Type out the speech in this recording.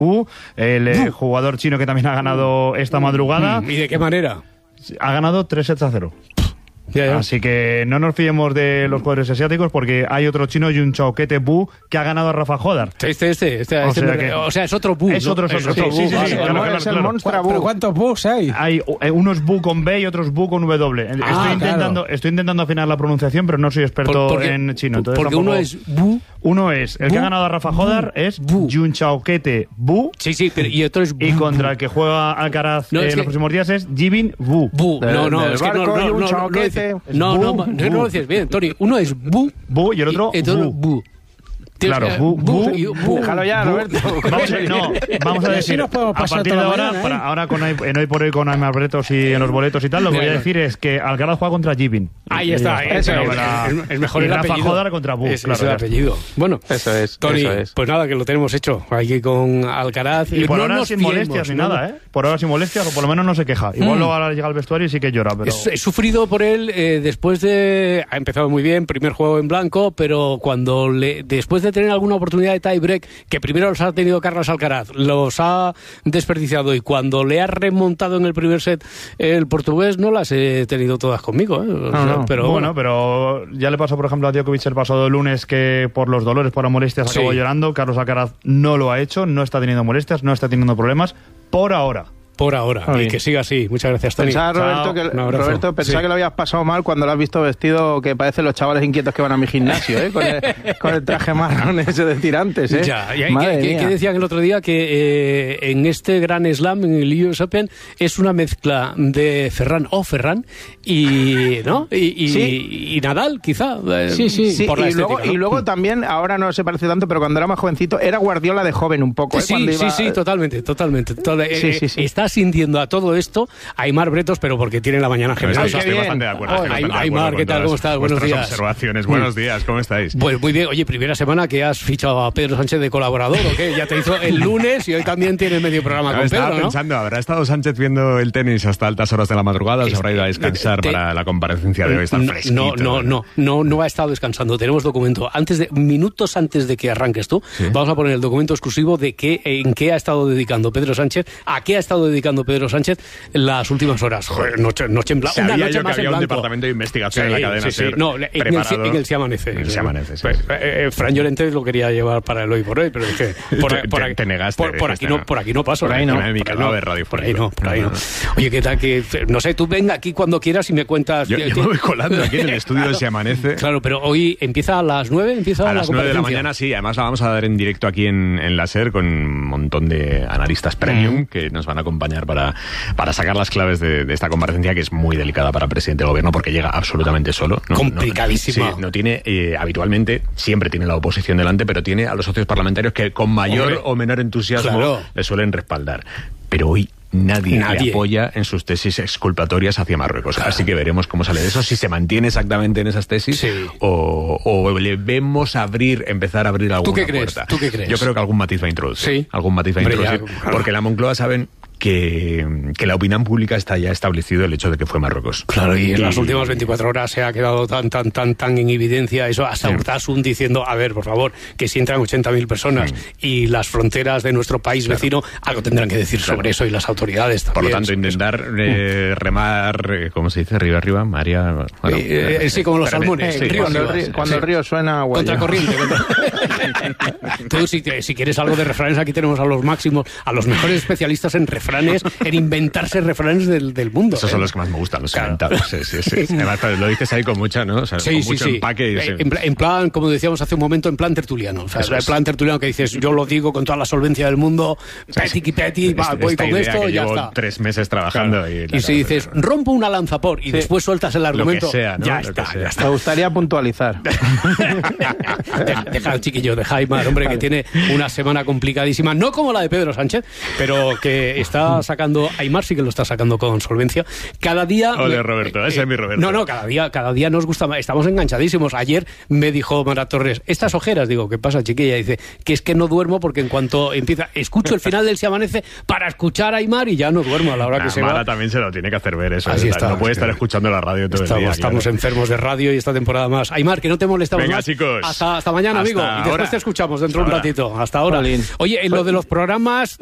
el jugador chino que también ha ganado esta madrugada. ¿Y de qué manera? Ha ganado 3-0. Ya. Así que no nos fiemos de los jugadores asiáticos porque hay otro chino, Yun Chaokete Bu, que ha ganado a Rafa Jodar. O sea, es otro Bu. Es otro Bu. Sí, claro. El monstruo Bu. ¿Pero cuántos Bus hay? Hay unos Bu con B y otros Bu con W. Estoy intentando afinar la pronunciación, pero no soy experto en chino. Entonces porque uno es Bu. Uno es el que ha ganado a Rafa Jodar, es Yun Chaokete Bu. Sí, pero y otro es Bu. Y contra el que juega Alcaraz en los próximos días es Jibin Bu. No, es que no lo dices bien, Tony. Uno es Bu y el otro Bu. Claro, Bu. Déjalo ya, Roberto. Vamos a decir, a partir de ahora, ahora con hoy por hoy con Aymar Bretos y en los boletos y tal, lo que voy a decir es que Alcaraz juega contra Jibin. Ahí está. Es mejor el apellido. Rafa Jodar contra Bu. Es el apellido. Bueno, eso es. Tony, pues nada, que lo tenemos hecho. Aquí con Alcaraz. Y por ahora sin molestias ni nada, ¿eh? Por ahora sin molestias, o por lo menos no se queja. Igual luego ahora llega al vestuario y sí que llora, pero... He sufrido por él después de... Ha empezado muy bien, primer juego en blanco, pero después de tener alguna oportunidad de tie-break, que primero los ha tenido Carlos Alcaraz, los ha desperdiciado, y cuando le ha remontado en el primer set el portugués, no las he tenido todas conmigo, ¿eh? Pero ya le pasó, por ejemplo, a Djokovic el pasado lunes, que por los dolores, por las molestias, acabó llorando. Carlos Alcaraz no lo ha hecho, no está teniendo molestias, no está teniendo problemas, por ahora. Y que siga así. Muchas gracias, Tony. Roberto, pensaba que lo habías pasado mal cuando lo has visto vestido que parecen los chavales inquietos que van a mi gimnasio, ¿eh? Con el traje marrón ese de tirantes, ¿eh? Ya. ¿Qué decían el otro día? Que en este Grand Slam, en el US Open, es una mezcla de Ferran y Nadal, quizá. Sí. Por la estética, y luego también, ahora no se parece tanto, pero cuando era más jovencito, era Guardiola de joven un poco, ¿eh? Sí, totalmente. Está sintiendo a todo esto Aymar Bretos, pero porque tiene la mañana generosa. Estoy bastante de acuerdo. Aymar, ¿qué tal? ¿Cómo estás? Buenos días. Observaciones. Buenos días, ¿cómo estáis? Pues muy bien. Oye, primera semana que has fichado a Pedro Sánchez de colaborador, ¿o qué? Ya te hizo el lunes y hoy también tiene medio programa con Pedro, ¿no? Estaba pensando, ¿habrá estado Sánchez viendo el tenis hasta altas horas de la madrugada o se habrá ido a descansar para la comparecencia de hoy? Está fresquito. No ha estado descansando. Tenemos documento. Minutos antes de que arranques tú, vamos a poner el documento exclusivo de en qué ha estado dedicando Pedro Sánchez, a qué ha estado dedicando Pedro Sánchez las últimas horas. Joder, noche en blanco. Sabía una noche yo más que había en un blanco. departamento de investigación en la cadena SER. No, en el Se Amanece. En el Se Amanece, sí. Fran Llorente lo quería llevar para el hoy por hoy, pero es que te negaste. Por aquí no paso. Por ahí no. Oye, ¿qué tal? No sé, tú venga aquí cuando quieras y me cuentas. Yo me voy colando aquí en el estudio del Se Amanece. Claro, pero hoy empieza a las 9, a las 9 de la mañana, sí. Además la vamos a dar en directo aquí en la SER con un montón de analistas premium que nos van a acompañar para sacar las claves de esta comparecencia, que es muy delicada para el presidente del gobierno porque llega absolutamente solo. Complicadísima. No tiene, habitualmente, siempre tiene la oposición delante, pero tiene a los socios parlamentarios que con mayor o menor entusiasmo le suelen respaldar. Pero hoy nadie le apoya en sus tesis exculpatorias hacia Marruecos. Así que veremos cómo sale de eso, si se mantiene exactamente en esas tesis o le vemos empezar a abrir alguna puerta. ¿Tú qué crees? Yo creo que algún matiz va a introducir. Porque la Moncloa saben que la opinión pública está ya establecido el hecho de que fue Marruecos. Claro, y en las últimas 24 horas se ha quedado tan en evidencia eso, hasta Urtasun diciendo, a ver, por favor, que si entran 80.000 personas y las fronteras de nuestro país vecino, algo tendrán que decir sobre eso, y las autoridades también. Por lo tanto, intentar remar, ¿cómo se dice? Río arriba, María... sí, como los salmones. Cuando el río suena... Contracorriente. Tú, si quieres algo de refranes, aquí tenemos a los máximos, a los mejores especialistas en refranes, en inventarse refranes del mundo. Esos son los que más me gustan, los inventados. Sí. Además, lo dices ahí con mucha, ¿no? O sea, con mucho empaque. En plan, como decíamos hace un momento, en plan tertuliano. O sea, el plan tertuliano que dices, yo lo digo con toda la solvencia del mundo, peti, voy con esto y ya llevo está. 3 meses trabajando. Y si dices, rompo una lanza por, y después sueltas el argumento, lo que sea, ¿no? ya está. Me gustaría puntualizar. Deja al chiquillo de Aymar, hombre, que tiene una semana complicadísima, no como la de Pedro Sánchez, pero que está está sacando, Aimar sí que lo está sacando con solvencia. Cada día... Ole, Roberto, ese es mi Roberto. No, cada día nos gusta más. Estamos enganchadísimos. Ayer me dijo Mara Torres, estas ojeras, digo, ¿qué pasa, chiquilla? Dice, que es que no duermo porque en cuanto empieza, escucho el final del Se Amanece para escuchar a Aimar y ya no duermo a la hora que se va. Mara también se lo tiene que hacer ver eso. Así está, no puede estar escuchando la radio todo el día. Estamos enfermos de radio y esta temporada más. Aimar, que no te molestamos más. Chicos. Hasta mañana, amigo. Y después te escuchamos dentro de un ratito. Hasta ahora. Oye, en lo de los programas,